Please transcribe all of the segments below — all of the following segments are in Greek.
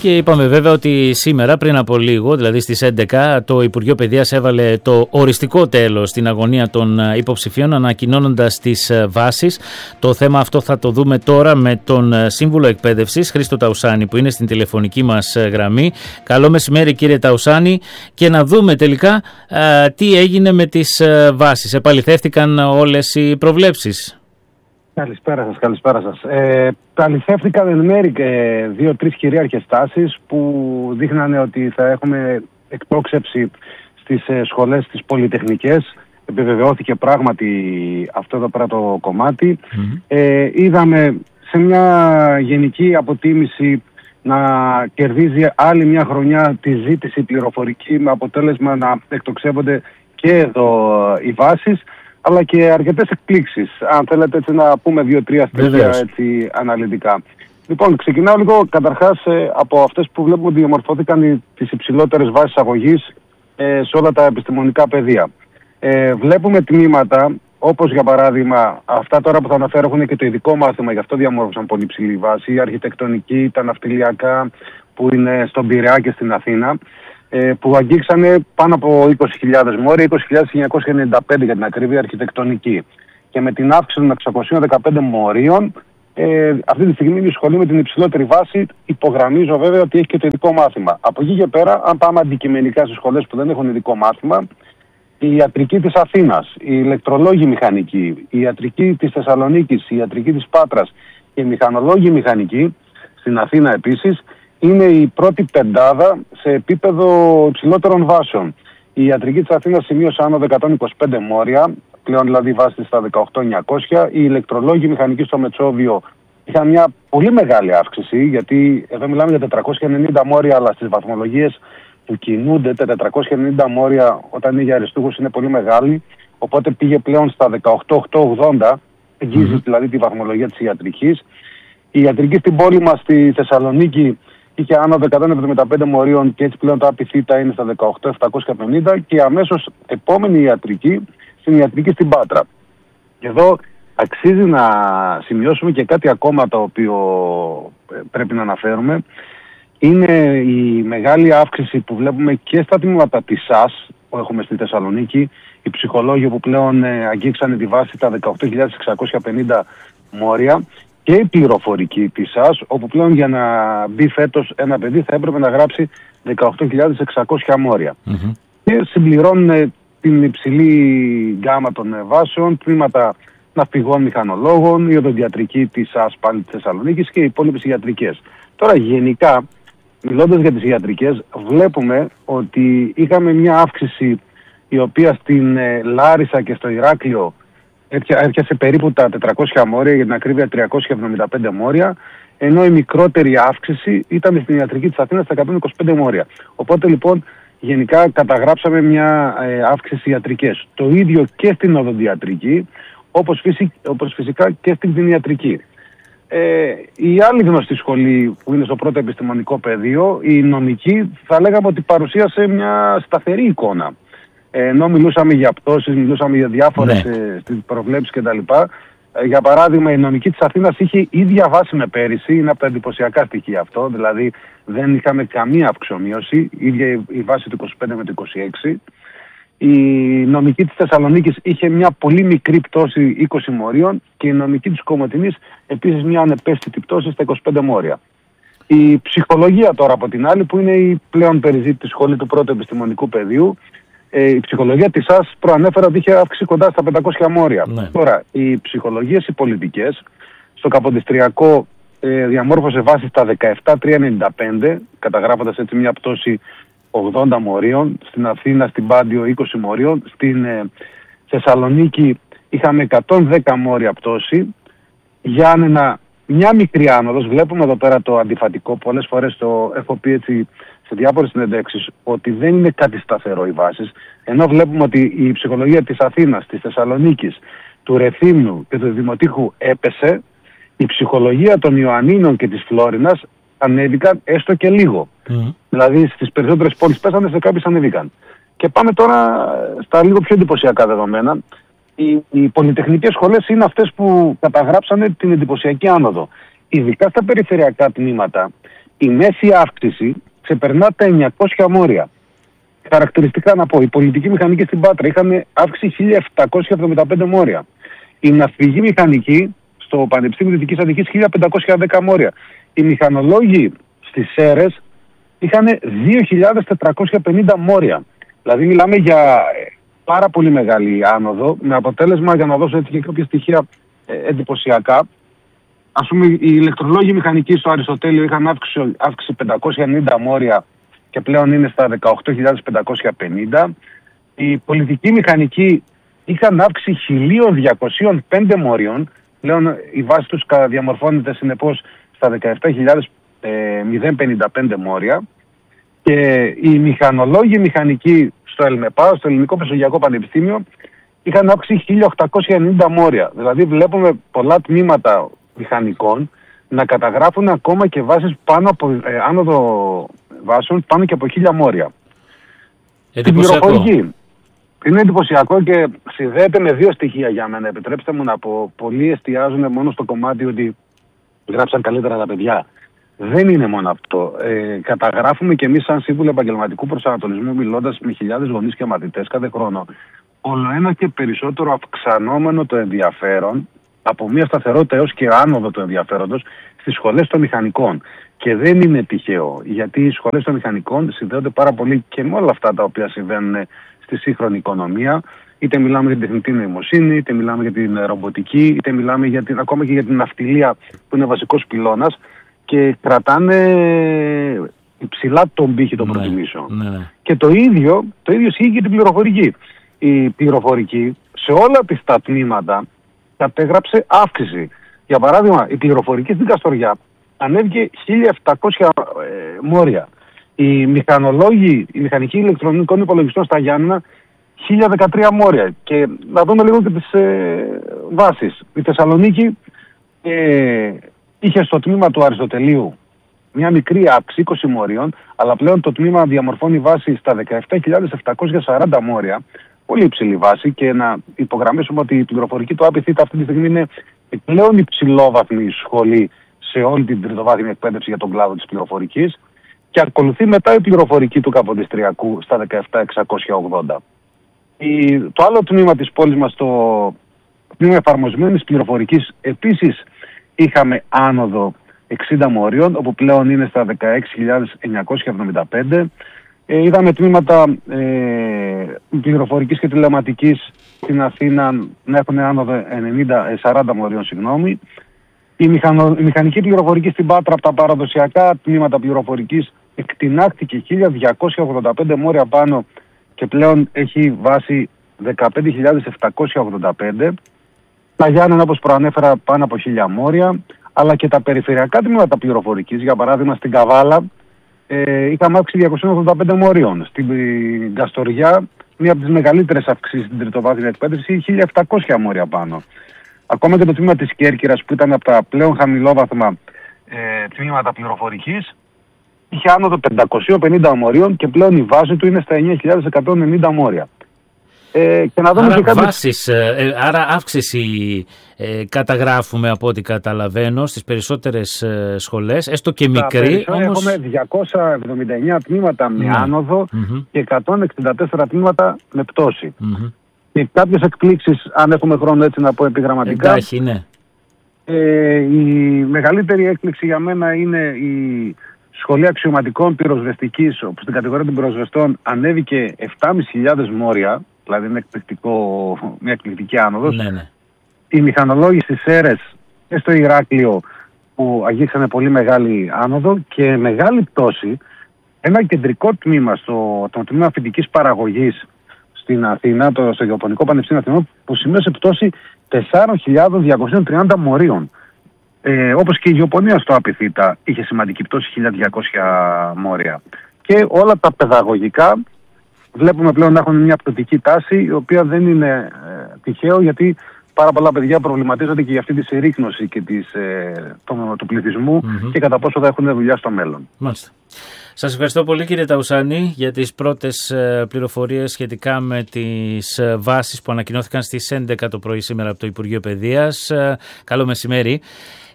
Και είπαμε βέβαια ότι σήμερα, πριν από λίγο, δηλαδή στις 11, το Υπουργείο Παιδείας έβαλε το οριστικό τέλος στην αγωνία των υποψηφίων, ανακοινώνοντας τις βάσεις. Το θέμα αυτό θα το δούμε τώρα με τον Σύμβουλο Εκπαίδευσης, Χρήστο Ταουσάνη, που είναι στην τηλεφωνική μας γραμμή. Καλό μεσημέρι, κύριε Ταουσάνη, και να δούμε τελικά τι έγινε με τις βάσεις. Επαληθεύτηκαν όλες οι προβλέψεις? Καλησπέρα σας. Αληθεύτηκαν εν μέρη και 2-3 κυρίαρχες τάσεις που δείχνανε ότι θα έχουμε εκτόξευση στις σχολές τις πολυτεχνικές. Επιβεβαιώθηκε πράγματι αυτό εδώ πέρα το κομμάτι. Είδαμε σε μια γενική αποτίμηση να κερδίζει άλλη μια χρονιά τη ζήτηση πληροφορική, με αποτέλεσμα να εκτοξεύονται και εδώ οι βάσεις, αλλά και αρκετές εκπλήξεις, αν θέλετε έτσι να πούμε 2-3 στοιχεία έτσι αναλυτικά. Λοιπόν, ξεκινάω λίγο καταρχάς από αυτές που βλέπουμε ότι διαμορφώθηκαν τις υψηλότερες βάσεις αγωγής σε όλα τα επιστημονικά πεδία. Βλέπουμε τμήματα, όπως για παράδειγμα αυτά τώρα που θα αναφέρω έχουν και το ειδικό μάθημα, γι' αυτό διαμόρφωσαν πολύ υψηλή βάση, η αρχιτεκτονική, τα ναυτιλιακά που είναι στον Πειραιά και στην Αθήνα, που αγγίξανε πάνω από 20.000 μόρια, 20.995 για την ακρίβεια αρχιτεκτονική. Και με την αύξηση των 615 μορίων, αυτή τη στιγμή είναι η σχολή με την υψηλότερη βάση. Υπογραμμίζω βέβαια ότι έχει και το ειδικό μάθημα. Από εκεί και πέρα, αν πάμε αντικειμενικά στις σχολές που δεν έχουν ειδικό μάθημα, η ιατρική της Αθήνας, η ηλεκτρολόγοι μηχανικοί, η ιατρική της Θεσσαλονίκης, η ιατρική της Πάτρας και οι μηχανολόγοι μηχανικοί, στην Αθήνα επίσης, είναι η πρώτη πεντάδα σε επίπεδο υψηλότερων βάσεων. Η ιατρική της Αθήνας σημείωσε άνω 125 μόρια, πλέον δηλαδή βάση στα 18.900. Οι ηλεκτρολόγοι μηχανικοί στο Μετσόβιο είχαν μια πολύ μεγάλη αύξηση, γιατί εδώ μιλάμε για 490 μόρια, αλλά στις βαθμολογίες που κινούνται τα 490 μόρια όταν είναι για αριστούχους είναι πολύ μεγάλη, οπότε πήγε πλέον στα 18.880, εγγύζει δηλαδή τη βαθμολογία της ιατρικής. Η ιατρική στην πόλη μας στη Θεσσαλονίκη είχε άνω 175 μορίων και έτσι πλέον τα απειθήτα είναι στα 18.750 και αμέσως επόμενη ιατρική στην ιατρική στην Πάτρα. Και εδώ αξίζει να σημειώσουμε και κάτι ακόμα το οποίο πρέπει να αναφέρουμε. Είναι η μεγάλη αύξηση που βλέπουμε και στα τμήματα της ΣΑΣ που έχουμε στη Θεσσαλονίκη, οι ψυχολόγοι που πλέον αγγίξανε τη βάση τα 18.650 μόρια, και η πληροφορική της ΣΑΣ, όπου πλέον για να μπει φέτος ένα παιδί θα έπρεπε να γράψει 18.600 μόρια. Και συμπληρώνουν την υψηλή γκάμα των βάσεων τμήματα ναυπηγών μηχανολόγων, η οδοντιατρική της ΣΑΣ πάλι της Θεσσαλονίκης και οι υπόλοιπες ιατρικές. Τώρα γενικά, μιλώντας για τις ιατρικές, βλέπουμε ότι είχαμε μια αύξηση η οποία στην Λάρισα και στο Ηράκλειο έρχεται περίπου τα 400 μόρια, για την ακρίβεια 375 μόρια, ενώ η μικρότερη αύξηση ήταν στην ιατρική της Αθήνας στα 125 μόρια. Οπότε λοιπόν γενικά καταγράψαμε μια αύξηση ιατρικές. Το ίδιο και στην οδοντιατρική, όπως φυσικά και στην κτηνιατρική. Η άλλη γνωστή σχολή που είναι στο πρώτο επιστημονικό πεδίο, η νομική, θα λέγαμε ότι παρουσίασε μια σταθερή εικόνα. Ενώ μιλούσαμε για πτώσεις, μιλούσαμε για διάφορες προβλέψεις κτλ. Για παράδειγμα, η νομική της Αθήνας είχε ίδια βάση με πέρυσι, είναι από τα εντυπωσιακά στοιχεία αυτό, δηλαδή δεν είχαμε καμία αυξομοίωση, ίδια η βάση του 25 με το 26. Η νομική της Θεσσαλονίκης είχε μια πολύ μικρή πτώση 20 μορίων και η νομική της Κομοτηνής επίσης μια ανεπαίσθητη πτώση στα 25 μόρια. Η ψυχολογία τώρα από την άλλη, που είναι η πλέον περιζήτητη σχολή του πρώτου επιστημονικού πεδίου, η ψυχολογία της ΑΣ προανέφερα ότι είχε αύξηση κοντά στα 500 μόρια. Ναι. Τώρα, οι ψυχολογίες οι πολιτικές, στο Καποδιστριακό διαμόρφωσε βάση στα 17.395, καταγράφοντας έτσι μια πτώση 80 μορίων, στην Αθήνα, στην Πάντιο 20 μορίων, στην Θεσσαλονίκη είχαμε 110 μόρια πτώση, Γιάννενα μια μικρή άνοδος. Βλέπουμε εδώ πέρα το αντιφατικό, πολλές φορές το έχω πει έτσι σε διάφορες συνεντεύξεις, ότι δεν είναι κάτι σταθερό οι βάσεις, ενώ βλέπουμε ότι η ψυχολογία της Αθήνας, της Θεσσαλονίκης, του Ρεθύμνου και του Δημοτήχου έπεσε, η ψυχολογία των Ιωαννίνων και της Φλόρινας ανέβηκαν έστω και λίγο. Δηλαδή στις περισσότερες πόλεις πέσανε, σε κάποιες ανέβηκαν. Και πάμε τώρα στα λίγο πιο εντυπωσιακά δεδομένα. Οι πολυτεχνικές σχολές είναι αυτές που καταγράψανε την εντυπωσιακή άνοδο. Ειδικά στα περιφερειακά τμήματα η μέση αύξηση ξεπερνά τα 900 μόρια. Χαρακτηριστικά να πω, η πολιτική μηχανική στην Πάτρα είχαν αύξηση 1.775 μόρια. Η ναυπηγική μηχανική στο Πανεπιστήμιο Δυτικής Αττικής 1.510 μόρια. Οι μηχανολόγοι στις Σέρρες είχαν 2.450 μόρια. Δηλαδή μιλάμε για πάρα πολύ μεγάλη άνοδο, με αποτέλεσμα, για να δώσω έτσι και κάποια στοιχεία εντυπωσιακά, ας πούμε οι ηλεκτρολόγοι μηχανικοί στο Αριστοτέλειο είχαν αύξηση 590 μόρια και πλέον είναι στα 18.550. Οι πολιτικοί μηχανικοί είχαν αύξηση 1.205 μόριων, πλέον η βάση τους διαμορφώνεται συνεπώς στα 17.055 μόρια, και οι μηχανολόγοι μηχανικοί στο ΕΛΜΕΠΑ, στο Ελληνικό Μεσογειακό Πανεπιστήμιο, είχαν αύξηση 1.890 μόρια. Δηλαδή βλέπουμε πολλά τμήματα μηχανικών να καταγράφουν ακόμα και βάσεις πάνω από άνοδο βάσεων πάνω και από 1.000 μόρια. Την πληροφορική. Είναι εντυπωσιακό και συνδέεται με δύο στοιχεία για μένα. Επιτρέψτε μου να πω, πολλοί εστιάζουν μόνο στο κομμάτι ότι γράψαν καλύτερα τα παιδιά. Δεν είναι μόνο αυτό. Καταγράφουμε και εμείς σαν σύμβουλοι επαγγελματικού προσανατολισμού, μιλώντας με χιλιάδες γονείς και μαθητές κάθε χρόνο, όλο ένα και περισσότερο αυξανόμενο το ενδιαφέρον, από μια σταθερότητα έως και άνοδο του ενδιαφέροντος, στις σχολές των μηχανικών. Και δεν είναι τυχαίο, γιατί οι σχολές των μηχανικών συνδέονται πάρα πολύ και με όλα αυτά τα οποία συμβαίνουν στη σύγχρονη οικονομία. Είτε μιλάμε για την τεχνητή νοημοσύνη, είτε μιλάμε για την ρομποτική, είτε μιλάμε ακόμα και για την ναυτιλία, που είναι βασικός πυλώνας, και κρατάνε υψηλά τον πύχη των προτιμήσεων. Ναι. Και το ίδιο ισχύει και την πληροφορική. Η πληροφορική σε όλα τα τμήματα κατέγραψε αύξηση. Για παράδειγμα, η πληροφορική στην Καστοριά ανέβηκε 1.700 μόρια. Οι μηχανολόγοι, οι μηχανικοί ηλεκτρονικών υπολογιστών στα Γιάννενα, 1.013 μόρια. Και να δούμε λίγο και τις βάσεις. Η Θεσσαλονίκη είχε στο τμήμα του Αριστοτελείου μια μικρή αύξηση 20 μόριων, αλλά πλέον το τμήμα διαμορφώνει βάση στα 17.740 μόρια. Πολύ υψηλή βάση, και να υπογραμμίσουμε ότι η πληροφορική του ΑΠΘ αυτή τη στιγμή είναι πλέον υψηλόβαθμη σχολή σε όλη την τριτοβάθμια εκπαίδευση για τον κλάδο της πληροφορικής, και ακολουθεί μετά η πληροφορική του Καποδιστριακού στα 17.680. Το άλλο τμήμα της πόλης μας, το τμήμα εφαρμοσμένης πληροφορικής, επίσης είχαμε άνοδο 60 μόριων, όπου πλέον είναι στα 16.975. Είδαμε τμήματα πληροφορικής και τηλεματικής στην Αθήνα να έχουν άνοδο 40 μόριων. Η μηχανική πληροφορική στην Πάτρα, από τα παραδοσιακά τμήματα πληροφορικής, εκτινάχθηκε 1.285 μόρια πάνω και πλέον έχει βάση 15.785. Τα Γιάννενα, όπως προανέφερα, πάνω από 1.000 μόρια, αλλά και τα περιφερειακά τμήματα πληροφορικής, για παράδειγμα στην Καβάλα, είχαμε αύξηση 285 μόριων. Στην Καστοριά, μία από τις μεγαλύτερες αυξήσεις στην τριτοβάθμια εκπαίδευση, 1.700 μόρια πάνω. Ακόμα και το τμήμα της Κέρκυρας, που ήταν από τα πλέον χαμηλόβαθμα τμήματα πληροφορικής, είχε άνοδο 550 μόριων και πλέον η βάση του είναι στα 9.190 μόρια. Και να δούμε άρα αύξηση καταγράφουμε, από ό,τι καταλαβαίνω, στις περισσότερες σχολές, έστω και μικρή. Όμως... Έχουμε 279 τμήματα με άνοδο και 164 τμήματα με πτώση. Και κάποιες εκπλήξεις, αν έχουμε χρόνο έτσι να πω επιγραμματικά. Εντάξει, ναι. Η μεγαλύτερη έκπληξη για μένα είναι η σχολή αξιωματικών πυροσβεστικής, όπου στην κατηγορία των πυροσβεστών ανέβηκε 7.500 μόρια. Δηλαδή είναι μια εκπληκτική άνοδος. Ναι. Οι μηχανολόγοι στις Σέρρες και στο Ηράκλειο, που αγγίξανε πολύ μεγάλη άνοδο και μεγάλη πτώση. Ένα κεντρικό τμήμα, το τμήμα φοιτικής παραγωγής στην Αθήνα, στο Γεωπονικό Πανεπιστήμιο Αθηνών, που σημείωσε πτώση 4.230 μορίων. Όπως και η Γεωπονία στο Απιθύτα είχε σημαντική πτώση 1.200 μόρια. Και όλα τα παιδαγωγικά βλέπουμε πλέον να έχουν μια πτωτική τάση, η οποία δεν είναι τυχαίο, γιατί πάρα πολλά παιδιά προβληματίζονται και για αυτή τη συρρίκνωση και του πληθυσμού και κατά πόσο θα έχουν δουλειά στο μέλλον. Μάλιστα. Σας ευχαριστώ πολύ, κύριε Ταουσάνη, για τις πρώτες πληροφορίες σχετικά με τις βάσεις που ανακοινώθηκαν στις 11 το πρωί σήμερα από το Υπουργείο Παιδείας. Καλό μεσημέρι.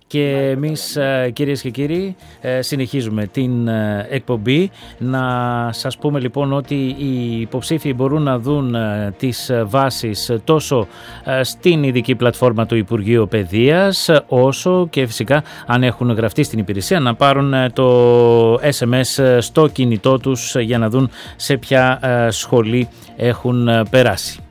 Και εμείς, κυρίες και κύριοι, συνεχίζουμε την εκπομπή. Να σας πούμε λοιπόν ότι οι υποψήφοι μπορούν να δουν τις βάσεις τόσο στην ειδική πλατφόρμα του Υπουργείου Παιδείας, όσο και φυσικά αν έχουν γραφτεί στην υπηρεσία να πάρουν το SMS στο κινητό τους για να δουν σε ποια σχολή έχουν περάσει.